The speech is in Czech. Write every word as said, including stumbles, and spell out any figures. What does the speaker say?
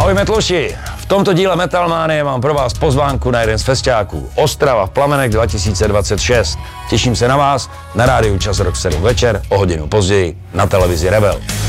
Ahoj metloši, v tomto díle Metalmánie mám pro vás pozvánku na jeden z festiáků. Ostrava v plamenech dva tisíce dvacet šest. Těším se na vás na rádiu Čas rok v sedm večer, o hodinu později na televizi Rebel.